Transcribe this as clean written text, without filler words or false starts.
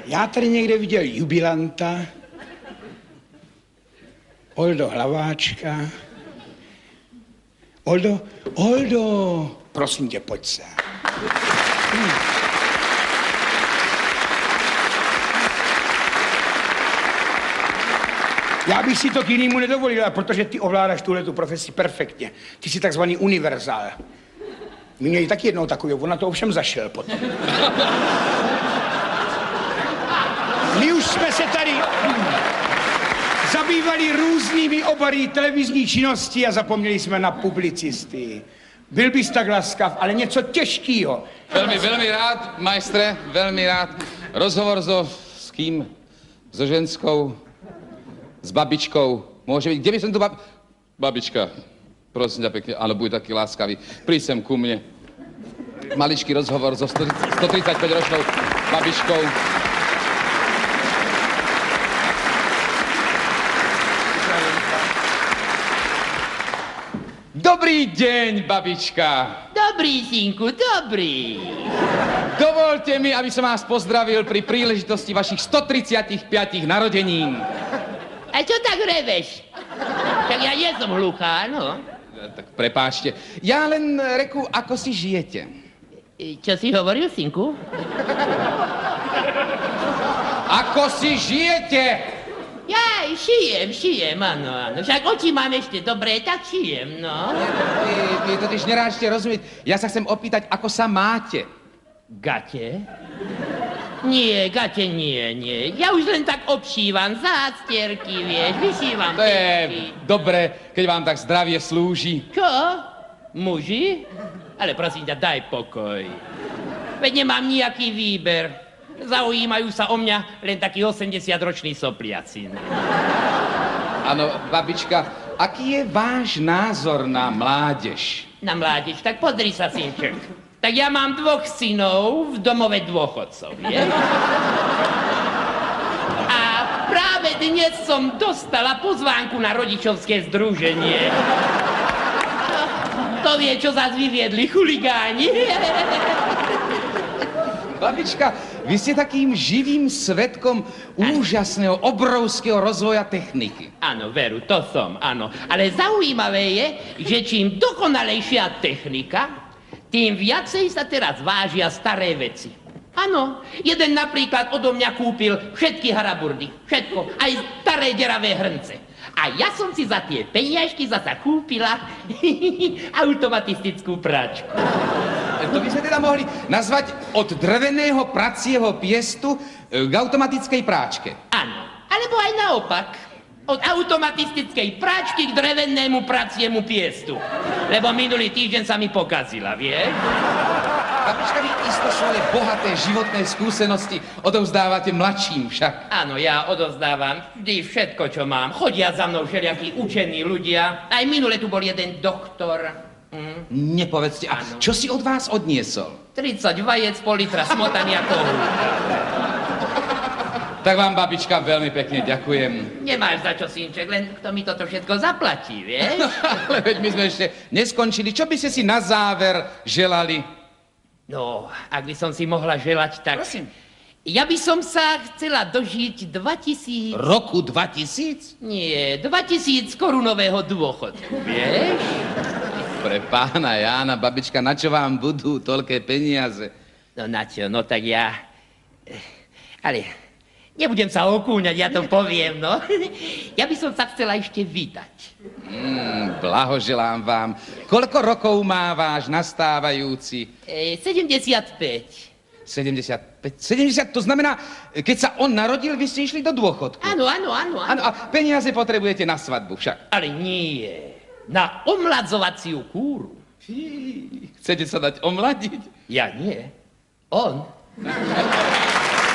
Já tady někde viděl jubilanta, Oldo Hlaváčka. Oldo, prosím tě, pojď se. Já bych si to k jinému nedovolila, protože ty ovládáš tuhletu profesi perfektně. Ty jsi takzvaný univerzál. My měli taky jednou takového, on na to ovšem zašel potom. My už jsme se tady zabývali různými obory televizní činnosti a zapomněli jsme na publicisty. Byl bys tak laskav, ale něco těžkýho. Veľmi rád, majstre, veľmi rád. Rozhovor s kým? So ženskou, s babičkou. Môže byť, kde by som tu Babička, prosím ťa pekne, áno, buď taký láskavý. Príď sem ku mne. Maličký rozhovor so 135-ročnou babičkou. Dobrý deň, babička. Dobrý, synku, dobrý. Dovolte mi, aby som vás pozdravil pri príležitosti vašich 135 narodenín. A čo tak reveš? Tak ja nie som hluchá, no. Tak prepáčte. Ja len reku, ako si žijete. Čo si hovoril, synku? Ako si žijete? Jaj, šijem, áno. Však oči mám ešte dobré, tak šijem, no. Vy totiž neráčte rozumieť. Ja sa chcem opýtať, ako sa máte. Gate? Nie, gate nie. Ja už len tak obšívam zástierky, vieš, vyšívam To je pečky. dobre, keď vám tak zdravie slúži. Čo? Muži? Ale prosím ťa, daj pokoj. Veď nemám nejaký výber. Zaujímajú sa o mňa len takí 80-roční sopliaci. Áno, babička, aký je váš názor na mládež? Na mládež, tak pozri sa, synček. Tak ja mám 2 synov v domove dôchodcov, vieš? A práve dnes som dostala pozvánku na rodičovské združenie. To vie, čo zás vyviedli chuligáni. Babička, vy ste takým živým svedkom úžasného, obrovského rozvoja techniky. Áno, veru, to som, áno. Ale zaujímavé je, že čím dokonalejšia technika, tým viacej sa teraz vážia staré veci. Áno, jeden napríklad odo mňa kúpil všetky haraburdy, všetko, aj staré deravé hrnce. A ja som si za tie peniažky zasa kúpila automatistickú práčku. To by sme teda mohli nazvať od dreveného pracieho piestu k automatickej práčke. Áno, alebo aj naopak. Od automatistickej práčky k drevenému praciemu piestu. Lebo minulý týždeň sa mi pokazila, vieš? Babička, vy isto svoje bohaté životné skúsenosti odovzdávate mladším však. Áno, ja odovzdávam vždy všetko, čo mám. Chodia za mnou všelijakí učení ľudia. Aj minule tu bol jeden doktor. Nepovedzte, a čo si od vás odniesol? 30 vajec, pol litra smotany a kohúta. Tak vám, babička, veľmi pekne ďakujem. Nemáš za čo, synček, len kto mi toto všetko zaplatí, vieš? Ale veď my sme ešte neskončili. Čo by ste si na záver želali? No, ak by som si mohla želať, tak... Prosím. Ja by som sa chcela dožiť 2000... Roku 2000? Nie, 2000 korunového dôchodku, vieš? Pre pána Jána, babička, na čo vám budú toľké peniaze? No na čo, no tak ja... Ale nebudem sa okúňať, ja to poviem, no. Ja by som sa chcela ešte vydať. Blahoželám vám. Koľko rokov má váš nastávajúci? 75. 75. 70, to znamená, keď sa on narodil, vy ste išli do dôchodku. Áno. Áno, a peniaze potrebujete na svadbu však. Ale nie, na omladzovaciu kúru. Chcete sa dať omladiť? Ja nie, on.